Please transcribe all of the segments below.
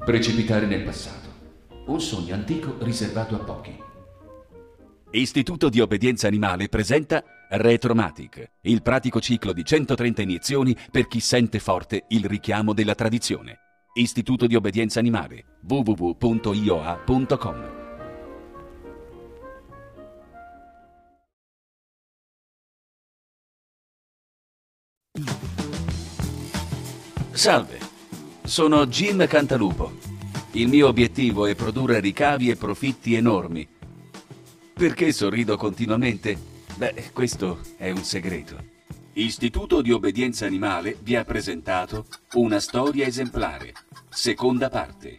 Precipitare nel passato. Un sogno antico riservato a pochi. Istituto di Obbedienza Animale presenta Retromatic, il pratico ciclo di 130 iniezioni per chi sente forte il richiamo della tradizione. Istituto di Obbedienza Animale, www.ioa.com. Salve, sono Jim Cantalupo. Il mio obiettivo è produrre ricavi e profitti enormi. Perché sorrido continuamente? Beh, questo è un segreto. Istituto di Obbedienza Animale vi ha presentato Una storia esemplare, seconda parte.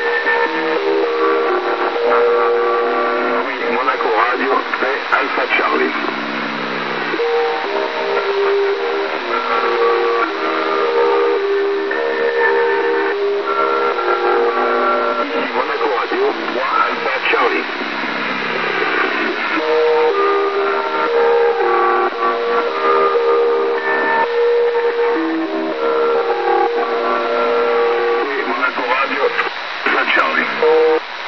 Alfa Charlie.